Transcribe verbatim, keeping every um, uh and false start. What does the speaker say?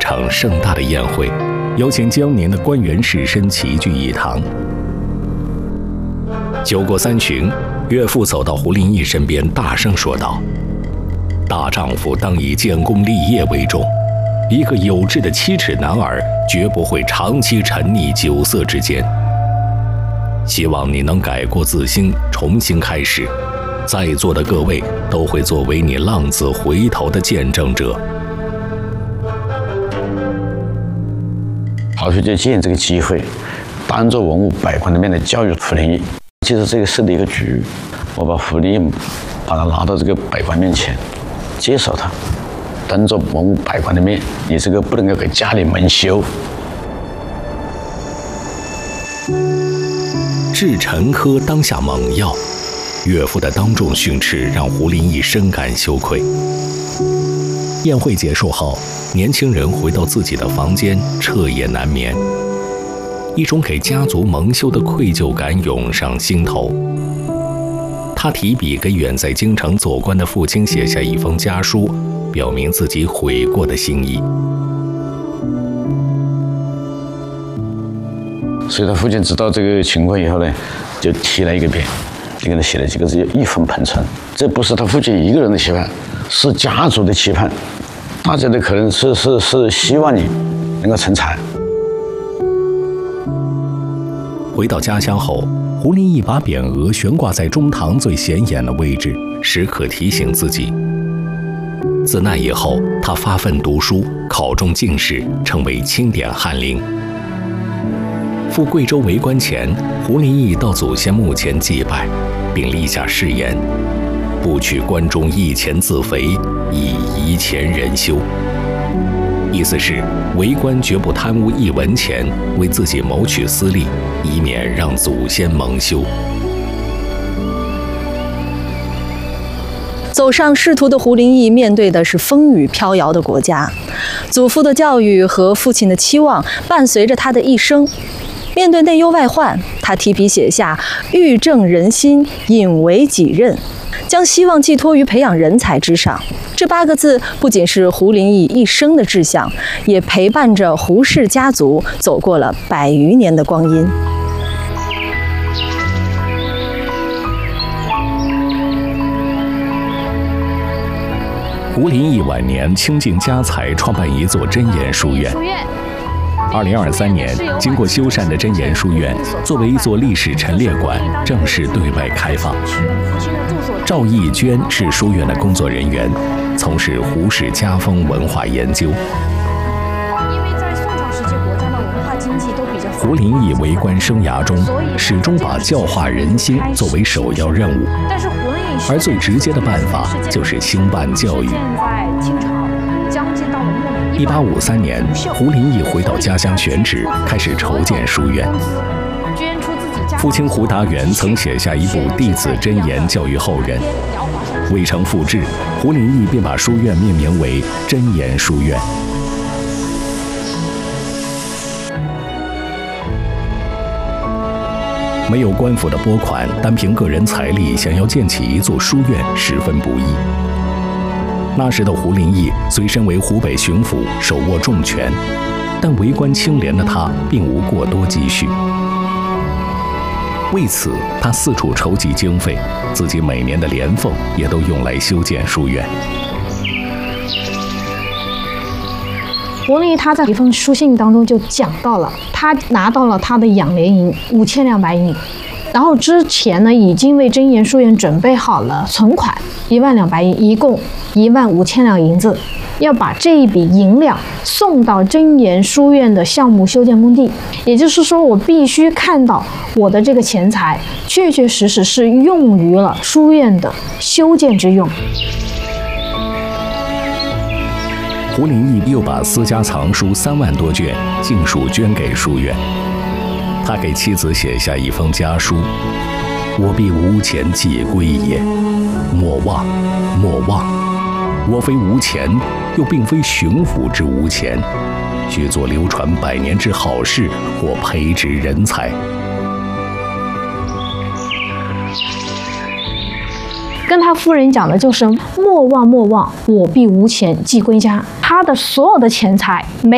场盛大的宴会，邀请江宁的官员士绅齐聚一堂。酒过三巡，岳父走到胡林翼身边，大声说道：“大丈夫当以建功立业为重，一个有志的七尺男儿绝不会长期沉溺酒色之间。希望你能改过自新，重新开始。在座的各位都会作为你浪子回头的见证者。” 郝书记借这个机会，当着文武百官的面来教育胡林翼。其实这个设的一个局，我把胡林翼把他拿到这个百官面前，介绍他，当着文武百官的面，你这个不能够给家里蒙羞。 治陈科当下猛药，岳父的当众训斥让胡林翼深感羞愧。宴会结束后，年轻人回到自己的房间，彻夜难眠，一种给家族蒙羞的愧疚感涌上心头。他提笔给远在京城做官的父亲写下一封家书，表明自己悔过的心意。 所以他父亲知道这个情况以后呢，就提了一个匾，就给他写了几个字：一风鹏程。这不是他父亲一个人的期盼，是家族的期盼，大家的可能是是是希望你能够成才。 回到家乡后，胡林翼把匾额悬挂在中堂最显眼的位置，时刻提醒自己。自那以后，他发奋读书，考中进士，成为钦点翰林。赴贵州为官前，胡林翼到祖先墓前祭拜，并立下誓言：不取关中一钱自肥，以遗前人羞。意思是为官绝不贪污一文钱，为自己谋取私利，以免让祖先蒙羞。 走上仕途的胡林翼面对的是风雨飘摇的国家，祖父的教育和父亲的期望伴随着他的一生。面对内忧外患，他提笔写下“欲正人心，引为己任”，将希望寄托于培养人才之上。这八个字不仅是胡林翼一生的志向，也陪伴着胡氏家族走过了百余年的光阴。 胡林翼晚年倾尽家财，创办一座真言书院。二零二三年，经过修缮的真言书院作为一座历史陈列馆，正式对外开放。赵义娟是书院的工作人员，从事胡氏家风文化研究。 因为在宋朝时期，国家的文化经济都比较。 胡林翼为官生涯中，始终把教化人心作为首要任务， 但是胡林翼而最直接的办法就是兴办教育。 现在清朝将近到了末年。 一八五三年，胡林翼回到家乡选址，开始筹建书院。父亲胡达元曾写下一部《弟子真言》教育后人，未成复制，胡林翼便把书院命名为真言书院。没有官府的拨款，单凭个人财力想要建起一座书院，十分不易。那时的胡林翼虽身为湖北巡抚，手握重权，但为官清廉的他并无过多积蓄。为此，他四处筹集经费，自己每年的连俸也都用来修建书院。 胡林翼他在一封书信当中就讲到了，他拿到了他的养廉银五千两白银，然后之前呢已经为真言书院准备好了存款一万两白银，一共一万五千两银子，要把这一笔银两送到真言书院的项目修建工地。也就是说，我必须看到我的这个钱财确确实实是用于了书院的修建之用。 胡林翼又把私家藏书三万多卷尽数捐给书院。他给妻子写下一封家书：“我必无钱寄归也，莫忘，莫忘。我非无钱，又并非巡抚之无钱，去做流传百年之好事，或培植人才。” 跟他夫人讲的就是莫忘莫忘，我必无钱寄归家。他的所有的钱财没